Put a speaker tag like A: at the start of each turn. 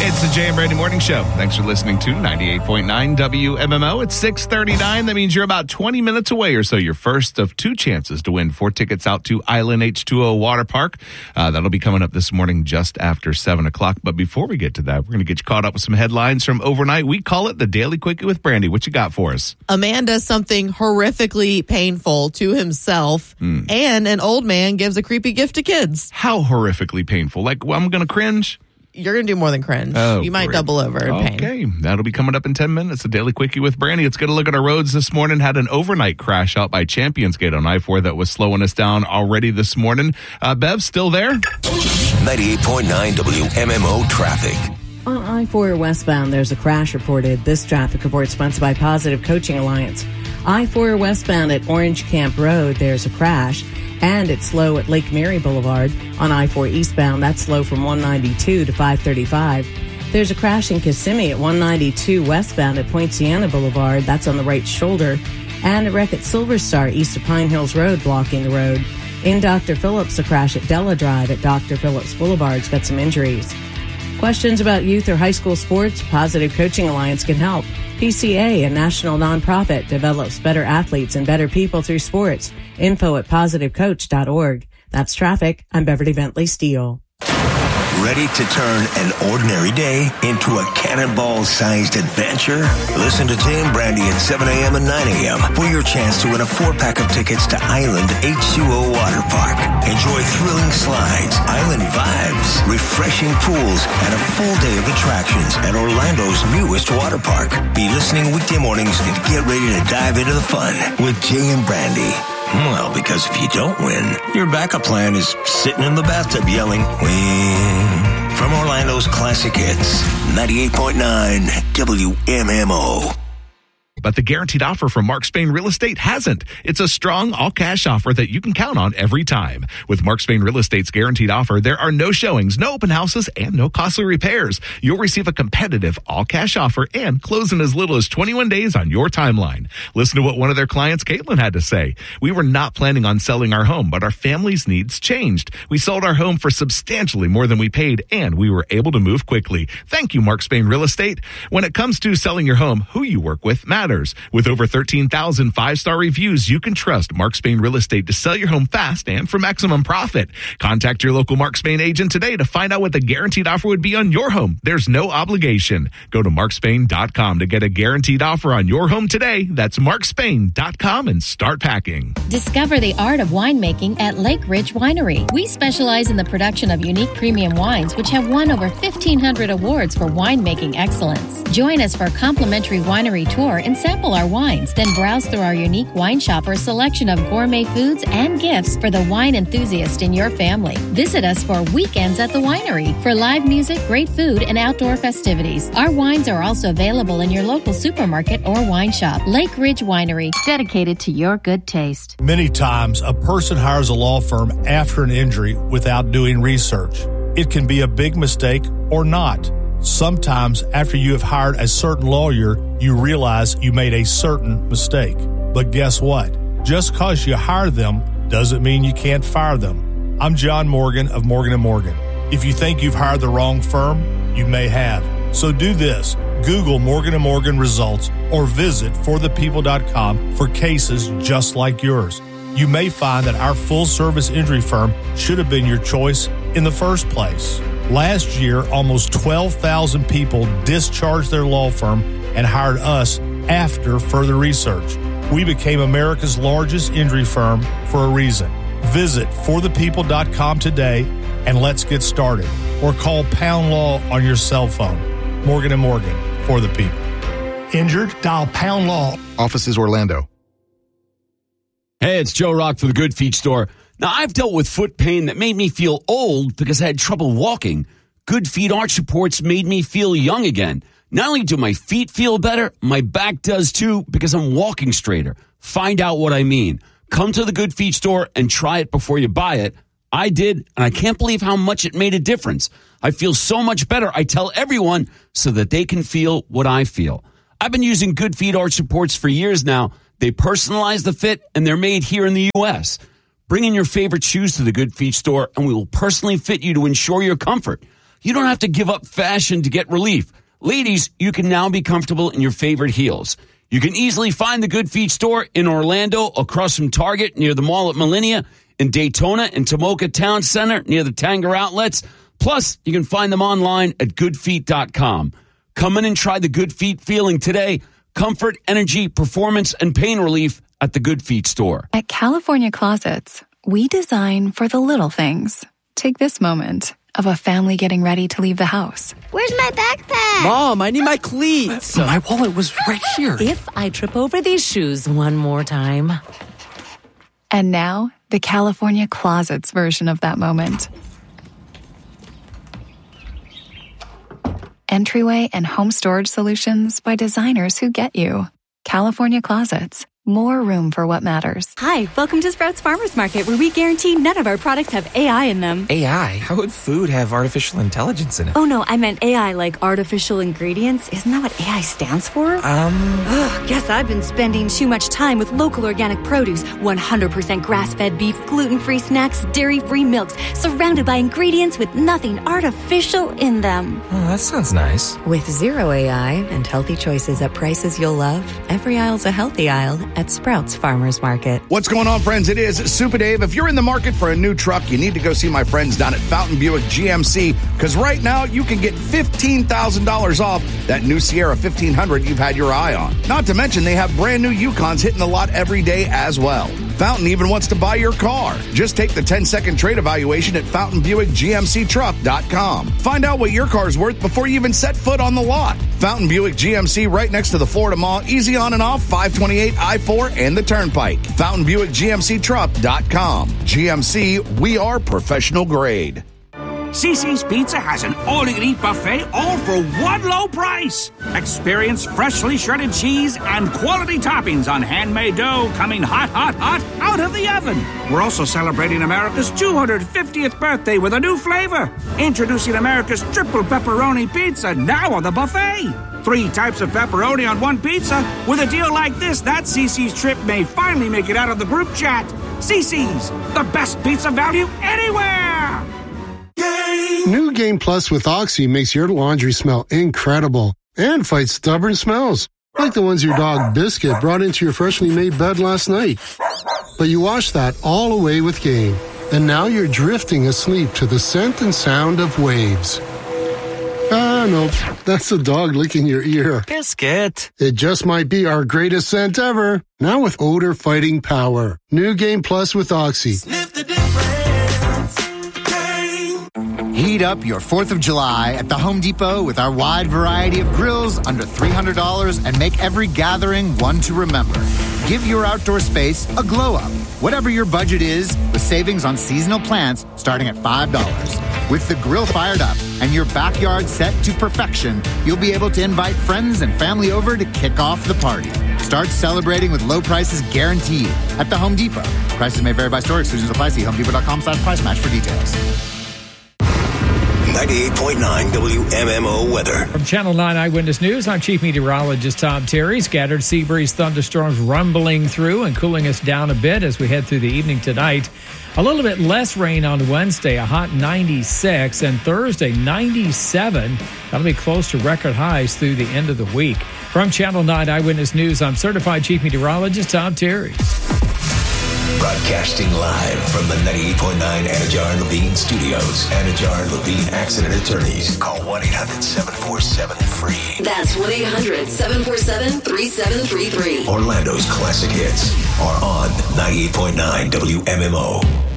A: It's the Jay and Brandy Morning Show. Thanks for listening to 98.9 WMMO. It's 6:39. That means you're about 20 minutes away or so. Your first of two chances to win 4 tickets out to Island H2O Water Park. That'll be coming up this morning just after 7 o'clock. But before we get to that, we're going to get you caught up with some headlines from overnight. We call it the Daily Quickie with Brandy. What you got for us?
B: A man does something horrifically painful to himself, and an old man gives a creepy gift to kids.
A: How horrifically painful? Like, well, I'm going to cringe?
B: You're going to do more than cringe.
A: Oh,
B: you might
A: great.
B: double over in pain.
A: Okay, that'll be coming up in 10 minutes. The Daily Quickie with Brandy. Let's get a look at our roads this morning. Had an overnight crash out by Champions Gate on I-4 that was slowing us down already this morning. Bev, still there?
C: 98.9 WMMO traffic.
D: On I-4 westbound, there's a crash reported. This traffic report sponsored by Positive Coaching Alliance. I-4 westbound at Orange Camp Road, there's a crash. And it's slow at Lake Mary Boulevard. On I-4 eastbound, that's slow from 192 to 535. There's a crash in Kissimmee at 192 westbound at Poinciana Boulevard. That's on the right shoulder. And a wreck at Silver Star east of Pine Hills Road blocking the road. In Dr. Phillips, a crash at Della Drive at Dr. Phillips Boulevard's got some injuries. Questions about youth or high school sports? Positive Coaching Alliance can help. PCA, a national nonprofit, develops better athletes and better people through sports. Info at positivecoach.org. That's traffic. I'm Beverly Bentley Steele.
C: Ready to turn an ordinary day into a cannonball-sized adventure? Listen to Jay and Brandy at 7 a.m. and 9 a.m. for your chance to win a 4-pack of tickets to Island H2O Water Park. Enjoy thrilling slides, island vibes, refreshing pools, and a full day of attractions at Orlando's newest water park. Be listening weekday mornings and get ready to dive into the fun with Jay and Brandy. Well, because if you don't win, your backup plan is sitting in the bathtub yelling, win. From Orlando's Classic Hits, 98.9 WMMO.
A: But the guaranteed offer from Mark Spain Real Estate hasn't. It's a strong all-cash offer that you can count on every time. With Mark Spain Real Estate's guaranteed offer, there are no showings, no open houses, and no costly repairs. You'll receive a competitive all-cash offer and close in as little as 21 days on your timeline. Listen to what one of their clients, Caitlin, had to say. We were not planning on selling our home, but our family's needs changed. We sold our home for substantially more than we paid, and we were able to move quickly. Thank you, Mark Spain Real Estate. When it comes to selling your home, who you work with matters. With over 13,000 five-star reviews, you can trust Mark Spain Real Estate to sell your home fast and for maximum profit. Contact your local Mark Spain agent today to find out what the guaranteed offer would be on your home. There's no obligation. Go to markspain.com to get a guaranteed offer on your home today. That's markspain.com and start packing.
E: Discover the art of winemaking at Lake Ridge Winery. We specialize in the production of unique premium wines, which have won over 1,500 awards for winemaking excellence. Join us for a complimentary winery tour and sample our wines, then browse through our unique Wine Shopper selection of gourmet foods and gifts for the wine enthusiast in your family. Visit us for weekends at the winery for live music, great food, and outdoor festivities. Our wines are also available in your local supermarket or wine shop. Lake Ridge Winery, dedicated to your good taste.
F: Many times, a person hires a law firm after an injury without doing research. It can be a big mistake or not. Sometimes after you have hired a certain lawyer, you realize you made a certain mistake. But guess what? Just because you hire them doesn't mean you can't fire them. I'm John Morgan of Morgan & Morgan. If you think you've hired the wrong firm, you may have. So do this. Google Morgan & Morgan results or visit forthepeople.com for cases just like yours. You may find that our full-service injury firm should have been your choice in the first place. Last year, almost 12,000 people discharged their law firm and hired us after further research. We became America's largest injury firm for a reason. Visit forthepeople.com today and let's get started. Or call Pound Law on your cell phone. Morgan & Morgan, for the people. Injured? Dial Pound Law.
G: Offices Orlando.
H: Hey, it's Joe Rock for the Good Feet Store. Now, I've dealt with foot pain that made me feel old because I had trouble walking. Good Feet arch supports made me feel young again. Not only do my feet feel better, my back does too because I'm walking straighter. Find out what I mean. Come to the Good Feet Store and try it before you buy it. I did, and I can't believe how much it made a difference. I feel so much better. I tell everyone so that they can feel what I feel. I've been using Good Feet arch supports for years now. They personalize the fit, and they're made here in the U.S. Bring in your favorite shoes to the Good Feet Store, and we will personally fit you to ensure your comfort. You don't have to give up fashion to get relief. Ladies, you can now be comfortable in your favorite heels. You can easily find the Good Feet store in Orlando, across from Target, near the mall at Millennia, in Daytona and Tomoka Town Center, near the Tanger outlets. Plus, you can find them online at goodfeet.com. Come in and try the Good Feet feeling today. Comfort, energy, performance, and pain relief at the Good Feet store.
G: At California Closets, we design for the little things. Take this moment of a family getting ready to leave the house.
I: Where's my backpack?
J: Mom, I need my cleats.
K: My wallet was right here.
L: If I trip over these shoes one more time.
G: And now, the California Closets version of that moment. Entryway and home storage solutions by designers who get you. California Closets. More room for what matters.
M: Hi, welcome to Sprouts Farmers Market, where we guarantee none of our products have AI in them.
K: AI? How would food have artificial intelligence in it?
M: Oh no, I meant AI like artificial ingredients. Isn't that what AI stands for? Guess I've been spending too much time with local organic produce, 100% grass-fed beef, gluten-free snacks, dairy-free milks, surrounded by ingredients with nothing artificial in them.
K: Oh, that sounds nice.
L: With zero AI and healthy choices at prices you'll love, every aisle's a healthy aisle at Sprouts Farmers Market.
N: What's going on, friends? It is Super Dave. If you're in the market for a new truck, you need to go see my friends down at Fountain Buick GMC, because right now you can get $15,000 off that new Sierra 1500 you've had your eye on. Not to mention they have brand new Yukons hitting the lot every day as well. Fountain even wants to buy your car. Just take the 10-second trade evaluation at FountainBuickGMCTruck.com. Find out what your car's worth before you even set foot on the lot. Fountain Buick GMC, right next to the Florida Mall, easy on and off 528 I-4 and the Turnpike. FountainBuickGMCTruck.com. GMC, we are professional grade.
O: Cici's Pizza has an all-you-can-eat buffet, all for one low price. Experience freshly shredded cheese and quality toppings on handmade dough coming hot, hot, hot out of the oven. We're also celebrating America's 250th birthday with a new flavor. Introducing America's triple pepperoni pizza, now on the buffet. 3 types of pepperoni on one pizza. With a deal like this, that Cici's trip may finally make it out of the group chat. Cici's, the best pizza value anywhere.
P: New Game Plus with Oxy makes your laundry smell incredible and fights stubborn smells, like the ones your dog Biscuit brought into your freshly made bed last night. But you washed that all away with Game, and now you're drifting asleep to the scent and sound of waves. No, that's the dog licking your ear.
K: Biscuit.
P: It just might be our greatest scent ever, now with odor-fighting power. New Game Plus with Oxy.
Q: Sniff the difference. Heat up your 4th of July at the Home Depot with our wide variety of grills under $300 and make every gathering one to remember. Give your outdoor space a glow up. Whatever your budget is, with savings on seasonal plants starting at $5. With the grill fired up and your backyard set to perfection, you'll be able to invite friends and family over to kick off the party. Start celebrating with low prices guaranteed at the Home Depot. Prices may vary by store. Exclusions apply. See HomeDepot.com/price match for details.
C: 98.9 WMMO weather.
R: From Channel 9 Eyewitness News, I'm Chief Meteorologist Tom Terry. Scattered sea breeze thunderstorms rumbling through and cooling us down a bit as we head through the evening tonight. A little bit less rain on Wednesday, a hot 96, and Thursday, 97. That'll be close to record highs through the end of the week. From Channel 9 Eyewitness News, I'm Certified Chief Meteorologist Tom Terry.
C: Broadcasting live from the 98.9 Anajar Levine Studios. Anajar Levine Accident Attorneys. Call 1-800-747-FREE.
S: That's 1-800-747-3733.
C: Orlando's classic hits are on 98.9 WMMO.